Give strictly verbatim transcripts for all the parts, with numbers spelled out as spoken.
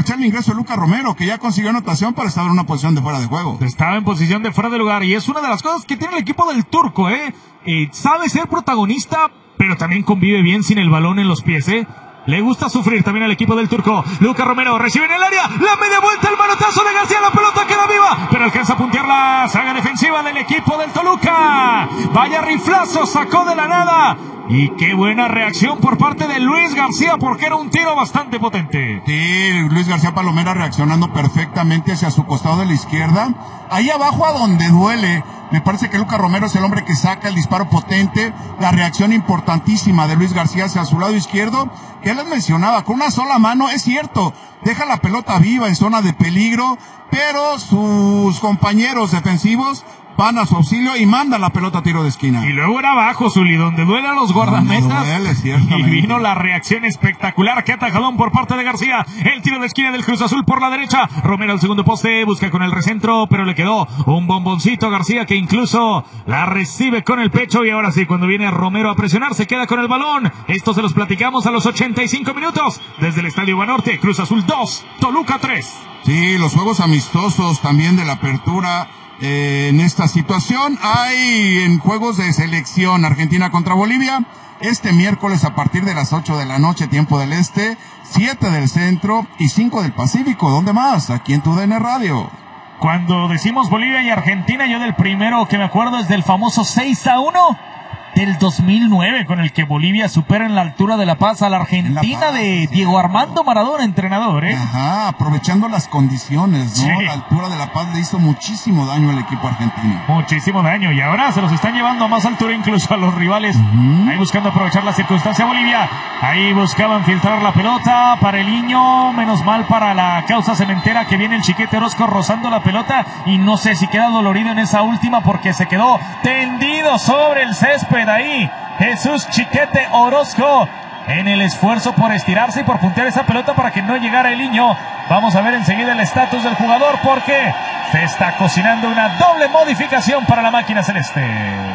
aprovechar el ingreso de Lucas Romero, que ya consiguió anotación para estar en una posición de fuera de juego. Estaba en posición de fuera de lugar y es una de las cosas que tiene el equipo del Turco, ¿eh? eh sabe ser protagonista, pero también convive bien sin el balón en los pies, ¿eh? Le gusta sufrir también al equipo del Turco. Lucas Romero recibe en el área, la media vuelta, el manotazo de García, la pelota queda viva, pero alcanza a puntear la saga defensiva del equipo del Toluca. Vaya riflazo, sacó de la nada. Y qué buena reacción por parte de Luis García, porque era un tiro bastante potente. Sí, Luis García Palomera reaccionando perfectamente hacia su costado de la izquierda. Ahí abajo a donde duele, me parece que Lucas Romero es el hombre que saca el disparo potente. La reacción importantísima de Luis García hacia su lado izquierdo, que él les mencionaba, con una sola mano, es cierto, deja la pelota viva en zona de peligro, pero sus compañeros defensivos van a su auxilio y mandan la pelota a tiro de esquina. Y luego era abajo, Zuli, donde duele a los guardametas. Duele, y vino la reacción espectacular. Qué atajadón por parte de García. El tiro de esquina del Cruz Azul por la derecha. Romero al segundo poste, busca con el recentro, pero le quedó un bomboncito a García, que incluso la recibe con el pecho. Y ahora sí, cuando viene Romero a presionar, se queda con el balón. Esto se los platicamos a los ochenta y cinco minutos. Desde el Estadio Banorte, Cruz Azul dos, Toluca tres. Sí, los juegos amistosos también de la apertura. Eh, en esta situación hay en juegos de selección Argentina contra Bolivia este miércoles a partir de las ocho de la noche, tiempo del este, siete del centro y cinco del Pacífico. ¿Dónde más? Aquí en tu D N Radio. Cuando decimos Bolivia y Argentina, yo del primero que me acuerdo es del famoso seis a uno del dos mil nueve, con el que Bolivia supera en la altura de La Paz a la Argentina Paz, de sí. Diego Armando Maradona, entrenador, ¿eh? Ajá, aprovechando las condiciones, ¿no? Sí. La altura de La Paz le hizo muchísimo daño al equipo argentino. Muchísimo daño, y ahora se los están llevando a más altura incluso a los rivales. Uh-huh. Ahí buscando aprovechar la circunstancia Bolivia. Ahí buscaban filtrar la pelota para el niño, menos mal para la causa cementera, que viene el Chiquete Orozco rozando la pelota, y no sé si queda dolorido en esa última porque se quedó tendido sobre el césped. Ahí Jesús Chiquete Orozco en el esfuerzo por estirarse y por puntear esa pelota para que no llegara el niño. Vamos a ver enseguida el estatus del jugador, porque se está cocinando una doble modificación para la máquina celeste.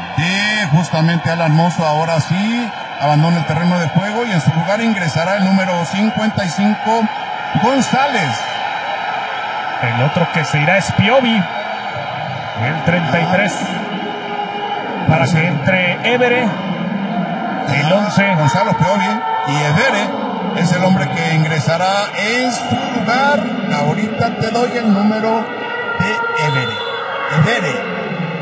Sí, justamente Alan Mozo ahora sí abandona el terreno de juego y en su lugar ingresará el número cincuenta y cinco, González. El otro que se irá es Piovi, el treinta y tres. Para que entre Évere, el once. Gonzalo Piovi, y Évere es el hombre que ingresará en su lugar. Ahorita te doy el número de Évere. Évere.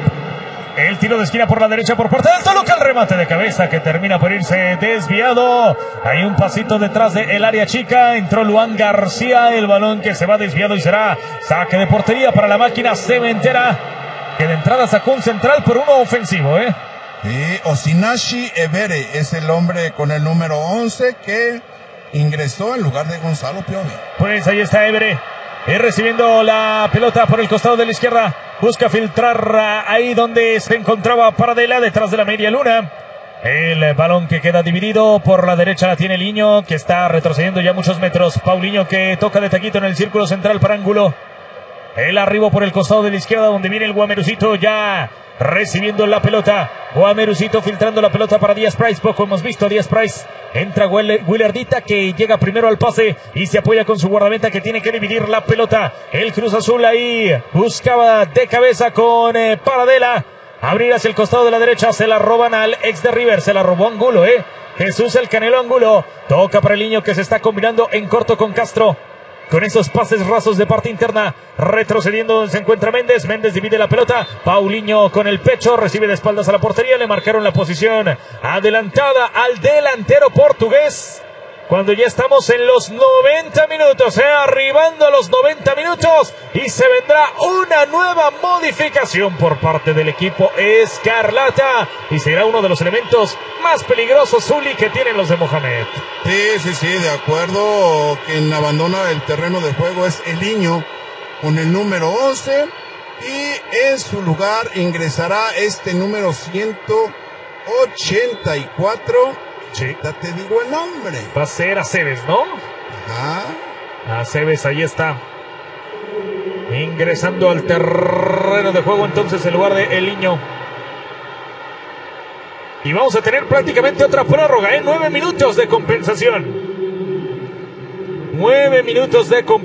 El tiro de esquina por la derecha por parte del Toluca, el remate de cabeza que termina por irse desviado. Hay un pasito detrás del área chica, entró Luan García, el balón que se va desviado y será saque de portería para la máquina cementera, que de entrada sacó un central por uno ofensivo, ¿eh? Sí, Osinashi Évere es el hombre con el número once que ingresó en lugar de Gonzalo Piovi. Pues ahí está Évere, eh, recibiendo la pelota por el costado de la izquierda. Busca filtrar ahí donde se encontraba Paradela, detrás de la media luna. El balón que queda dividido por la derecha la tiene Liño, que está retrocediendo ya muchos metros. Paulinho, que toca de taquito en el círculo central para ángulo. El arribo por el costado de la izquierda, donde viene el Guamerucito ya recibiendo la pelota. Guamerucito filtrando la pelota para Díaz Price. Poco hemos visto a Díaz Price. Entra Willardita, que llega primero al pase y se apoya con su guardameta, que tiene que dividir la pelota. El Cruz Azul ahí buscaba de cabeza con eh, Paradela abrir hacia el costado de la derecha. Se la roban al ex de River. Se la robó Angulo, eh. Jesús el Canelo Angulo. Toca para el niño, que se está combinando en corto con Castro. Con esos pases rasos de parte interna, retrocediendo donde se encuentra Méndez. Méndez divide la pelota. Paulinho con el pecho, recibe de espaldas a la portería. Le marcaron la posición adelantada al delantero portugués. Cuando ya estamos en los noventa minutos, eh, arribando a los noventa minutos, y se vendrá una nueva modificación por parte del equipo Escarlata, y será uno de los elementos más peligrosos, Zuli, que tienen los de Mohamed. Sí, sí, sí, de acuerdo. Quien abandona el terreno de juego es el niño con el número once, y en su lugar ingresará este número ciento ochenta y cuatro. Sí. Ya te digo el nombre. Va a ser Aceves, ¿no? Ajá. Aceves, ahí está. Ingresando al terreno de juego entonces en lugar de El Niño. Y vamos a tener prácticamente otra prórroga, ¿eh? Nueve minutos de compensación. Nueve minutos de compensación.